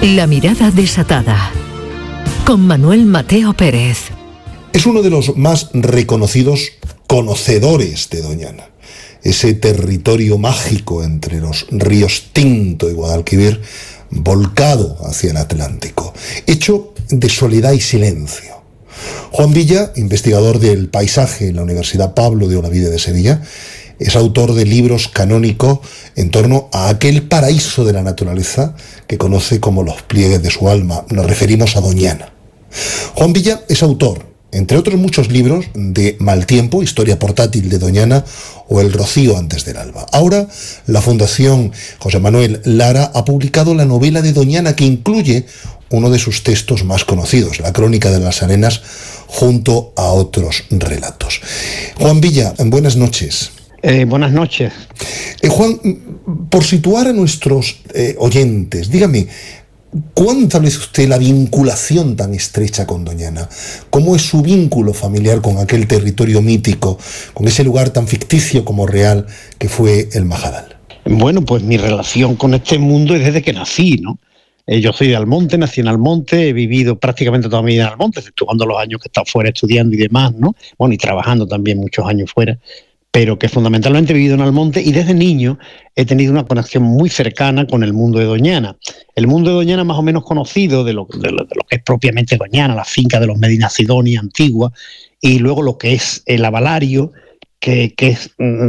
La mirada desatada, con Manuel Mateo Pérez. Es uno de los más reconocidos conocedores de Doñana, ese territorio mágico entre los ríos Tinto y Guadalquivir, volcado hacia el Atlántico, hecho de soledad y silencio. Juan Villa, investigador del paisaje en la Universidad Pablo de Olavide de Sevilla, es autor de libros canónicos en torno a aquel paraíso de la naturaleza que conoce como los pliegues de su alma. Nos referimos a Doñana. Juan Villa es autor, entre otros muchos libros, de Mal Tiempo, Historia portátil de Doñana, o El rocío antes del alba. Ahora, la Fundación José Manuel Lara ha publicado la novela de Doñana, que incluye uno de sus textos más conocidos, La Crónica de las Arenas, junto a otros relatos. Juan Villa, buenas noches. Buenas noches. Juan, por situar a nuestros oyentes, dígame, ¿cuándo establece usted la vinculación tan estrecha con Doñana? ¿Cómo es su vínculo familiar con aquel territorio mítico, con ese lugar tan ficticio como real que fue el Majadal? Bueno, pues mi relación con este mundo es desde que nací, ¿no? Yo soy de Almonte, nací en Almonte, he vivido prácticamente toda mi vida en Almonte, exceptuando los años que he estado fuera estudiando y demás, ¿no? Bueno, y trabajando también muchos años fuera, pero que fundamentalmente he vivido en Almonte, y desde niño he tenido una conexión muy cercana con el mundo de Doñana. El mundo de Doñana más o menos conocido, de lo que es propiamente Doñana, la finca de los Medina Sidonia antigua, y luego lo que es el Avalario, que es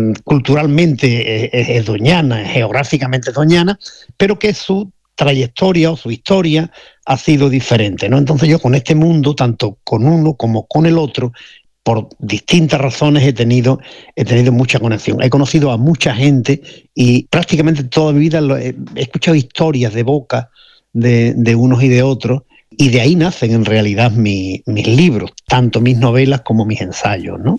culturalmente es Doñana, geográficamente Doñana, pero que su trayectoria o su historia ha sido diferente, ¿no? Entonces yo con este mundo, tanto con uno como con el otro, por distintas razones he tenido mucha conexión. He conocido a mucha gente y prácticamente toda mi vida he escuchado historias de boca de unos y de otros, y de ahí nacen en realidad mis libros, tanto mis novelas como mis ensayos, ¿no?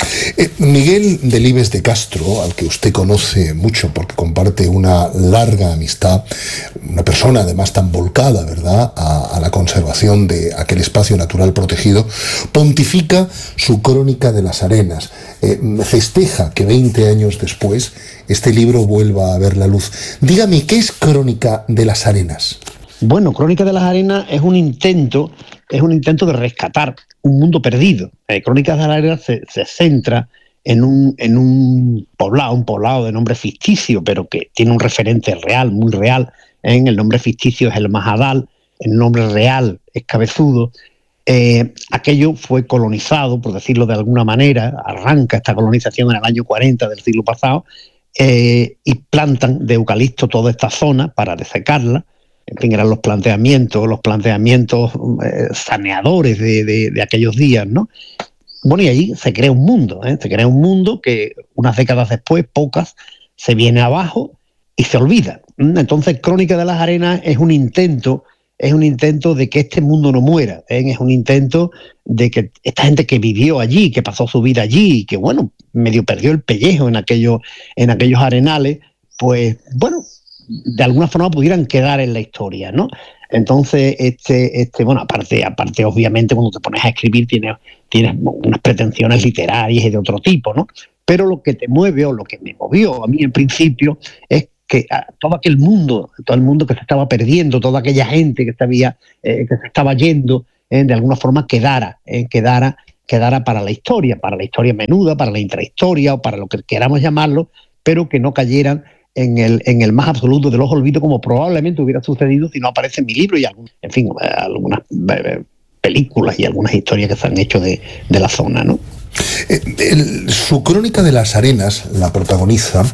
Miguel Delibes de Castro, al que usted conoce mucho porque comparte una larga amistad, una persona además tan volcada, ¿verdad?, a la conservación de aquel espacio natural protegido, pontifica su Crónica de las Arenas. Festeja que 20 años después este libro vuelva a ver la luz. Dígame, ¿qué es Crónica de las Arenas? Bueno, Crónica de las Arenas es un intento de rescatar un mundo perdido. Crónicas de las Arenas se centra en un poblado de nombre ficticio, pero que tiene un referente real, muy real. El nombre ficticio es el Majadal, el nombre real es Cabezudo. Aquello fue colonizado, por decirlo de alguna manera, arranca esta colonización en el año 40 del siglo pasado, y plantan de eucalipto toda esta zona para desecarla. En fin, eran los planteamientos saneadores de aquellos días, ¿no? Bueno, y allí se crea un mundo que unas décadas después, pocas, se viene abajo y se olvida. Entonces, Crónica de las Arenas es un intento de que este mundo no muera, es un intento de que esta gente que vivió allí, que pasó su vida allí, y que, bueno, medio perdió el pellejo en aquellos arenales, pues, bueno, de alguna forma pudieran quedar en la historia, ¿no? Entonces, bueno, aparte, obviamente, cuando te pones a escribir tienes unas pretensiones literarias y de otro tipo, ¿no? Pero lo que te mueve, o lo que me movió a mí en principio, es que todo el mundo que se estaba perdiendo, toda aquella gente que se estaba yendo, de alguna forma quedara para la historia menuda, para la intrahistoria, o para lo que queramos llamarlo, pero que no cayeran en el más absoluto de los olvidos, como probablemente hubiera sucedido si no aparece en mi libro y algunas películas y algunas historias que se han hecho de la zona, ¿no? Su Crónica de las Arenas la protagoniza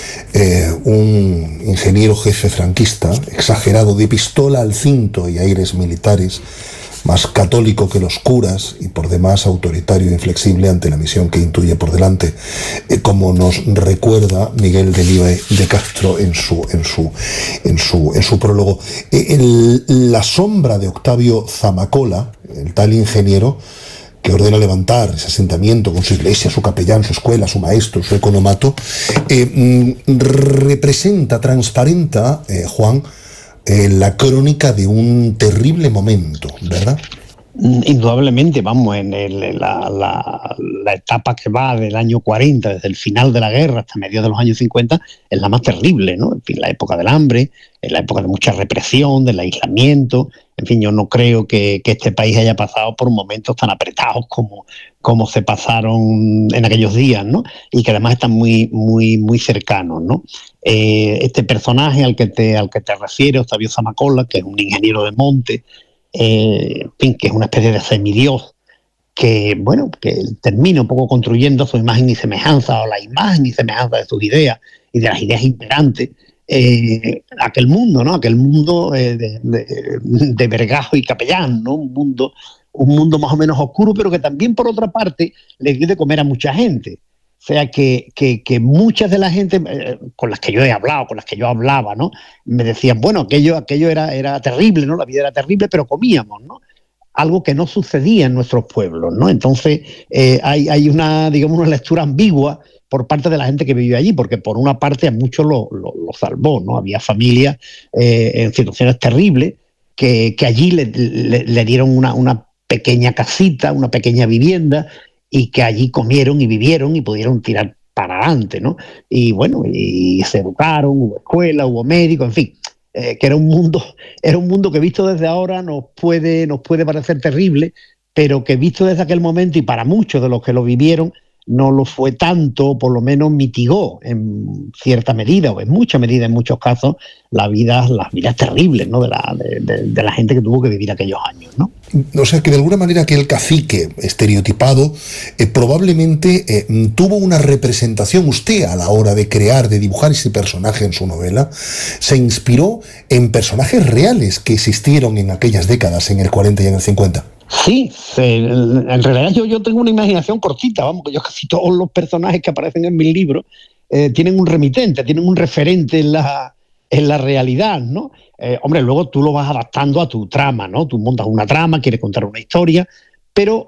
un ingeniero jefe franquista, exagerado, de pistola al cinto y aires militares, más católico que los curas y por demás autoritario e inflexible ante la misión que intuye por delante, como nos recuerda Miguel Delibes de Castro en su prólogo. La sombra de Octavio Zamacola, el tal ingeniero que ordena levantar ese asentamiento con su iglesia, su capellán, su escuela, su maestro, su economato, transparenta, Juan, la crónica de un terrible momento, ¿verdad? Indudablemente, vamos, la etapa que va del año 40, desde el final de la guerra hasta mediados de los años 50, es la más terrible, ¿no? En fin, la época del hambre, es la época de mucha represión, del aislamiento. En fin, yo no creo que este país haya pasado por momentos tan apretados como se pasaron en aquellos días, ¿no? Y que además están muy, muy, muy cercanos, ¿no? Este personaje al que te refieres, Octavio Zamacola, que es un ingeniero de monte, en fin, que es una especie de semidios que, bueno, que termina un poco construyendo su imagen y semejanza, o la imagen y semejanza de sus ideas y de las ideas imperantes, aquel mundo, ¿no? Aquel mundo de Vergajo y Capellán, ¿no? Un mundo más o menos oscuro, pero que también, por otra parte, le dio de comer a mucha gente. O sea, que muchas de la gente con las que yo he hablado, con las que yo hablaba, ¿no? Me decían, bueno, aquello era terrible, ¿no? La vida era terrible, pero comíamos, ¿no? Algo que no sucedía en nuestros pueblos, ¿no? Entonces, hay una, digamos, una lectura ambigua por parte de la gente que vivió allí, porque por una parte a muchos lo salvó, ¿no? Había familias en situaciones terribles que allí le dieron una pequeña casita, una pequeña vivienda, y que allí comieron y vivieron y pudieron tirar para adelante, ¿no? Y bueno, y se educaron, hubo escuela, hubo médicos, en fin, que era un mundo que visto desde ahora nos puede parecer terrible, pero que visto desde aquel momento, y para muchos de los que lo vivieron, no lo fue tanto, por lo menos mitigó en cierta medida, o en mucha medida, en muchos casos, las vidas terribles, ¿no? de la gente que tuvo que vivir aquellos años, ¿no? O sea que de alguna manera aquel cacique estereotipado probablemente tuvo una representación. Usted, a la hora de crear, de dibujar ese personaje en su novela, se inspiró en personajes reales que existieron en aquellas décadas, en el 40 y en el 50. Sí, en realidad yo tengo una imaginación cortita, vamos, que yo casi todos los personajes que aparecen en mis libros tienen un remitente, tienen un referente en la realidad, ¿no? Hombre, luego tú lo vas adaptando a tu trama, ¿no? Tú montas una trama, quieres contar una historia, pero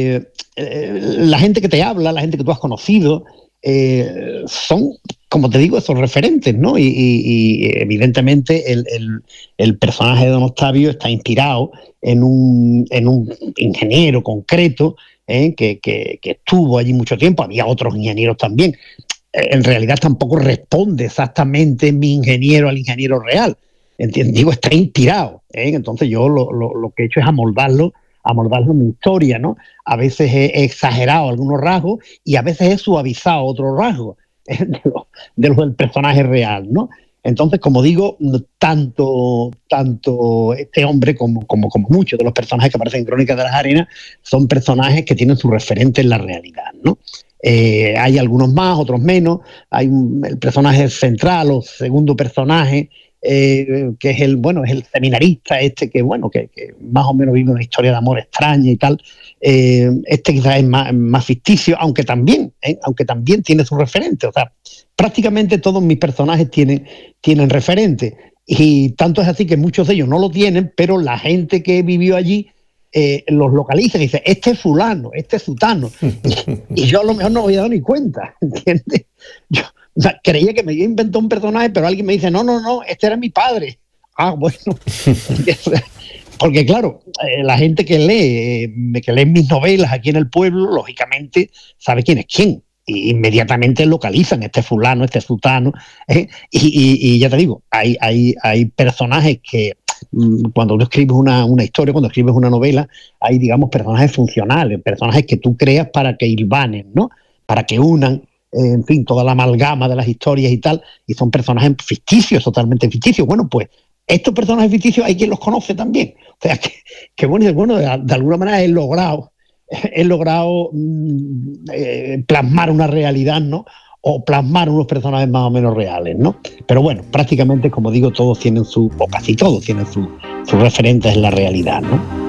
la gente que te habla, la gente que tú has conocido, son, como te digo, esos referentes, ¿no? Y evidentemente el personaje de Don Octavio está inspirado en un ingeniero concreto que estuvo allí mucho tiempo. Había otros ingenieros también. En realidad tampoco responde exactamente mi ingeniero al ingeniero real. Digo, está inspirado. Entonces yo lo que he hecho es amoldarlo en mi historia, ¿no? A veces he exagerado algunos rasgos y a veces he suavizado otros rasgos de los del personaje real, ¿no? Entonces, como digo, tanto este hombre como muchos de los personajes que aparecen en Crónicas de las Arenas son personajes que tienen su referente en la realidad, ¿no? Hay algunos más, otros menos. Hay el personaje central o segundo personaje, que es el seminarista que más o menos vive una historia de amor extraña y tal. Este quizás es más ficticio, aunque también tiene su referente. O sea, prácticamente todos mis personajes tienen referente, y tanto es así que muchos de ellos no lo tienen, pero la gente que vivió allí los localiza y dice, este es fulano, este es sutano, y yo a lo mejor no me había dado ni cuenta, ¿entiendes? Yo creía que me había inventado un personaje, pero alguien me dice, no, este era mi padre. Ah, bueno. Porque claro, la gente que lee mis novelas aquí en el pueblo, lógicamente sabe quién es quién. Y inmediatamente localizan este fulano, este sutano, y ya te digo, hay personajes que cuando tú escribes una historia, cuando escribes una novela, hay, digamos, personajes funcionales, personajes que tú creas para que hilvanen, ¿no? Para que unan, en fin, toda la amalgama de las historias y tal, y son personajes ficticios, totalmente ficticios. Bueno, pues estos personajes ficticios hay quien los conoce también. O sea, que bueno, de alguna manera he logrado plasmar una realidad, ¿no? O plasmar unos personajes más o menos reales, ¿no? Pero bueno, prácticamente, como digo, todos tienen o casi todos tienen sus referentes en la realidad, ¿no?